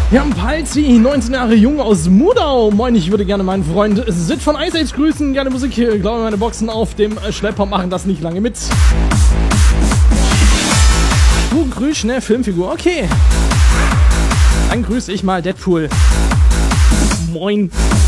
Wir haben Palzi, 19 Jahre jung aus Mudau. Moin, ich würde gerne meinen Freund Sid von Ice Age grüßen. Gerne Musik, ich glaube, meine Boxen auf dem Schlepper machen das nicht lange mit. Du grüßt schnell Filmfigur, okay. Dann grüße ich mal Deadpool. Moin.